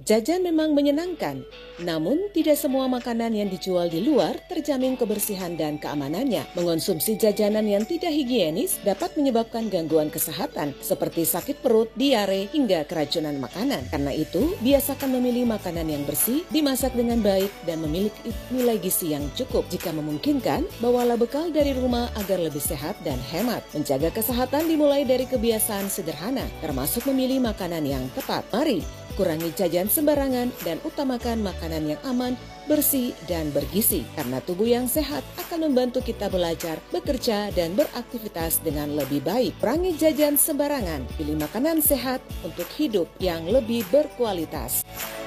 Jajan memang menyenangkan, namun tidak semua makanan yang dijual di luar terjamin kebersihan dan keamanannya. Mengonsumsi jajanan yang tidak higienis dapat menyebabkan gangguan kesehatan seperti sakit perut, diare, hingga keracunan makanan. Karena itu, biasakan memilih makanan yang bersih, dimasak dengan baik, dan memiliki nilai gizi yang cukup. Jika memungkinkan, bawalah bekal dari rumah agar lebih sehat dan hemat. Menjaga kesehatan dimulai dari kebiasaan sederhana, termasuk memilih makanan yang tepat. Mari kurangi jajan sembarangan dan utamakan makanan yang aman, bersih, dan bergizi. Karena tubuh yang sehat akan membantu kita belajar, bekerja, dan beraktivitas dengan lebih baik. Kurangi jajan sembarangan, pilih makanan sehat untuk hidup yang lebih berkualitas.